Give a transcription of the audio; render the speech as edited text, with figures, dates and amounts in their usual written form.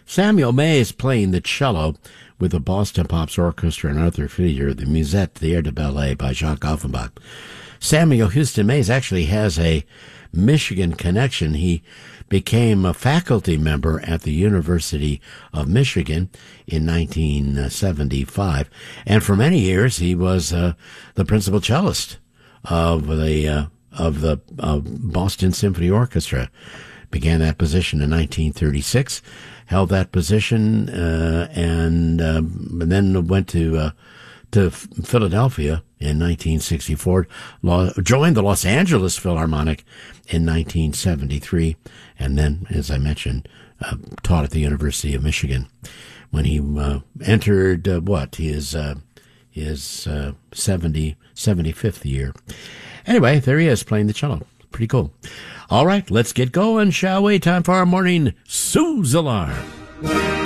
Samuel Mays playing the cello with the Boston Pops Orchestra and Arthur Fiedler, the Musette, the Air de Ballet by Jacques Offenbach. Samuel Houston Mays actually has a Michigan connection. He became a faculty member at the University of Michigan in 1975, and for many years he was the principal cellist of the Boston Symphony Orchestra. Began that position in 1936, held that position, and then went to Philadelphia in 1964, joined the Los Angeles Philharmonic in 1973, and then, as I mentioned, taught at the University of Michigan. When he entered his 75th year. Anyway, there he is playing the cello. Pretty cool. All right, let's get going, shall we? Time for our morning Suze alarm.